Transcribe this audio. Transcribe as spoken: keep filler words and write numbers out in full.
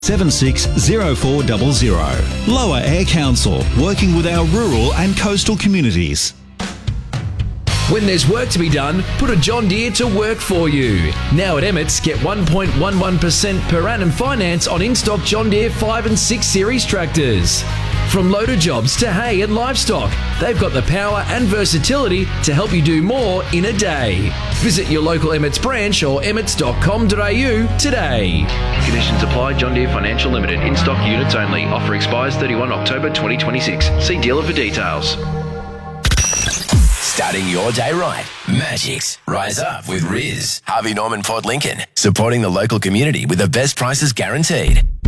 seven six zero four zero zero. Lower Air Council, working with our rural and coastal communities. When there's work to be done, put a John Deere to work for you. Now at Emmett's, get one point one one percent per annum finance on in-stock John Deere five and six series tractors. From loader jobs to hay and livestock, they've got the power and versatility to help you do more in a day. Visit your local Emmett's branch or emmets dot com dot a u today. Conditions apply. John Deere Financial Limited. In-stock units only. Offer expires thirty-first October twenty twenty-six. See dealer for details. Starting your day right. Magic's Rise Up with Riz. Harvey Norman Port Lincoln. Supporting the local community with the best prices guaranteed.